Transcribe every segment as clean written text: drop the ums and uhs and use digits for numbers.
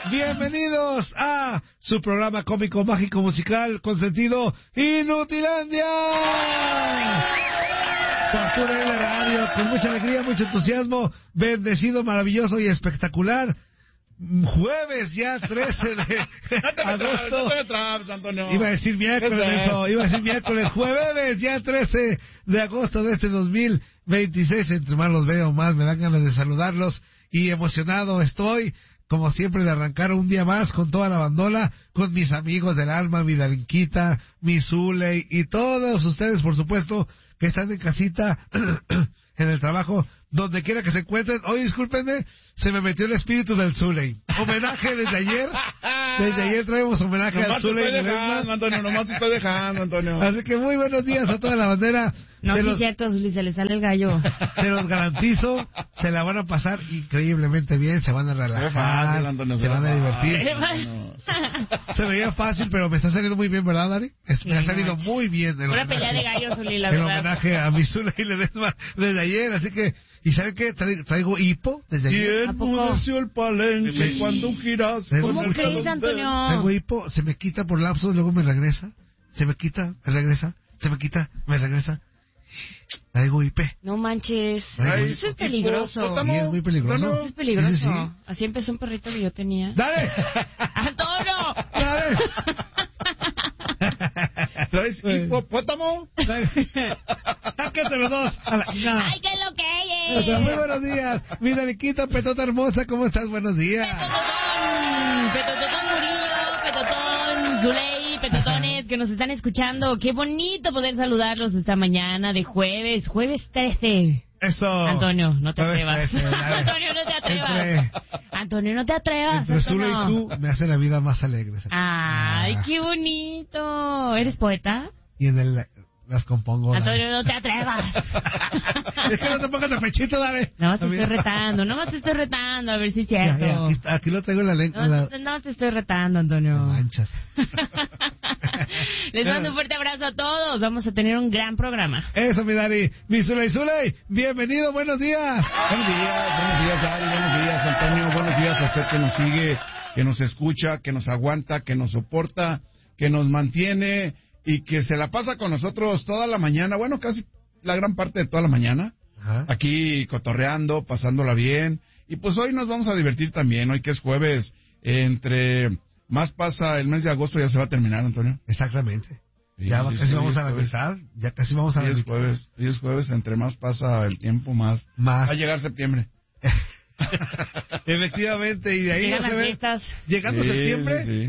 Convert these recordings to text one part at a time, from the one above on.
Bienvenidos a su programa cómico, mágico, musical, con sentido Inutilandia. Por la radio, con mucha alegría, mucho entusiasmo, bendecido, maravilloso y espectacular. Jueves ya 13 de agosto. Iba a decir miércoles, jueves ya 13 de agosto de este 2026. Entre más los veo, más me dan ganas de saludarlos y emocionado estoy, como siempre, de arrancar un día más con toda la bandola, con mis amigos del alma, mi Darinquita, mi Zuley y todos ustedes, por supuesto, que están en casita, en el trabajo, donde quiera que se encuentren. Hoy, discúlpenme, se me metió el espíritu del Zuley. Homenaje desde ayer. Desde ayer traemos homenaje al Zuley. Nomás te estoy dejando, Antonio. Así que muy buenos días a toda la bandera. No, sí es cierto, Zuley, se le sale el gallo. Te los garantizo, se la van a pasar increíblemente bien, se van a relajar, fácil, Antonio, se van a divertir. No. Se veía fácil, pero me está saliendo muy bien, ¿verdad, Dari? Me ha salido muy bien. Una pelea de gallo, Zuley, la el verdad. homenaje a mi Zuley Ledesma desde ayer, así que... ¿Y saben qué? Traigo hipo desde ayer. ¿Quién mudeció el palenque cuando giras? ¿Cómo crees, Antonio? Traigo hipo, se me quita por lapsos, luego me regresa. Se me quita, me regresa. Se me quita, me regresa. Traigo IP. No manches. Ay, eso es peligroso. Sí, es muy peligroso. Eso es peligroso. Sí. Así empezó un perrito que yo tenía. ¡Dale! ¡Antonio! ¡Dale! ¿Traes hipopótamo? ¡Sáquete los dos! ¡Ay, qué lo que es! Muy buenos días. Mi Daniquita, petota hermosa, ¿cómo estás? Buenos días. Petotón Murillo, Petotón Zuley, Petotones que nos están escuchando. Qué bonito poder saludarlos esta mañana de jueves 13. Eso. Antonio, no te Jueves atrevas. 13, Antonio, no te atrevas. Antonio, no te atrevas. Entre Zuley y tú me hace la vida más alegre. Ay, qué bonito. ¿Eres poeta? Y las compongo. Antonio, no te atrevas. Es que no te pongas de pechito, dale. No, te estoy retando, a ver si es cierto. Ya, aquí lo traigo en la lengua. No te estoy retando, Antonio. No manchas. Les mando un fuerte abrazo a todos. Vamos a tener un gran programa. Eso, mi Dari. Mi Zuley, bienvenido, buenos días. Buenos días, Dari, buenos días, Antonio, buenos días a usted que nos sigue, que nos escucha, que nos aguanta, que nos soporta, que nos mantiene y que se la pasa con nosotros toda la mañana, bueno, casi la gran parte de toda la mañana. Ajá. Aquí cotorreando, pasándola bien. Y pues hoy nos vamos a divertir también, hoy que es jueves, entre más pasa el mes de agosto ya se va a terminar, Antonio. Exactamente. Sí, ya sí, casi sí, vamos a la mitad, ya casi vamos a la mitad. Hoy es jueves, entre más pasa el tiempo, más. Va a llegar septiembre. Efectivamente, y de ahí llegan las fiestas. Llegando septiembre. Sí.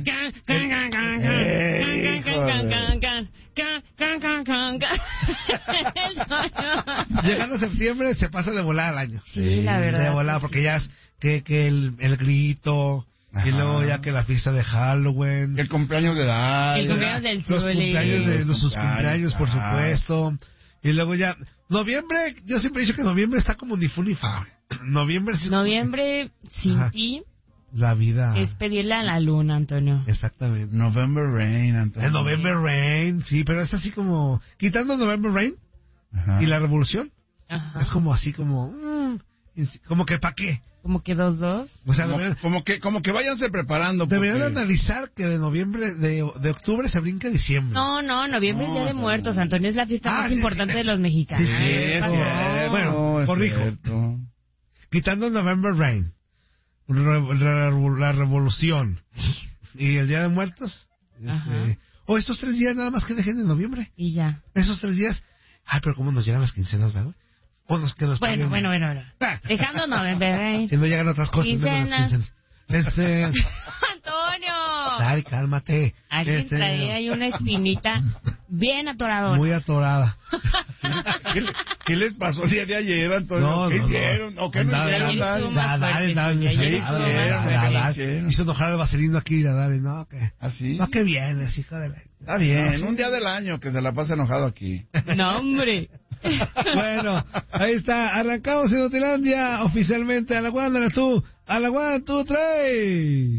Llegando septiembre se pasa de volada el año. Sí, la verdad. De volada, porque ya es que el grito. Ajá. Y luego ya que la fiesta de Halloween. El cumpleaños de Dari. El cumpleaños del Zuley. Sus cumpleaños, por supuesto. Y luego ya... Noviembre, yo siempre he dicho que noviembre está como ni fu ni fa. Noviembre sin Ajá. ti. La vida. Es pedirle a la luna, Antonio. Exactamente. November Rain, Antonio. El November Rain, sí, pero es así como... Quitando November Rain. Ajá. Y la revolución. Ajá. Es como así como... como que ¿pa' qué? Como que 2-2. O sea, como que váyanse preparando. Deberían analizar que de noviembre, de octubre se brinca diciembre. No, noviembre es Día de Muertos, Antonio, es la fiesta más importante de los mexicanos. Sí, es cierto. Bueno, corrijo. Quitando November Rain, la revolución y el Día de Muertos, estos 3 días nada más que dejen en noviembre. Y ya. Esos 3 días, pero cómo nos llegan las quincenas, ¿verdad? Bueno. Dejando November Rain. Si no llegan otras cosas, quincenas. Antonio. Dale, cálmate. Alguien traía ahí una espinita bien atoradora. Muy atorada. ¿Qué les pasó el día de ayer, Antonio? ¿Qué hicieron? ¿O qué no hicieron? Dale. Hizo enojar al vaselino aquí, dale, no, que... ¿Así? No, que vienes, hijo de la... Está bien, un día del año que se la pasa enojado aquí. No, hombre. Bueno, ahí está, arrancamos en Inutilandia oficialmente. A la 1, 2, 3.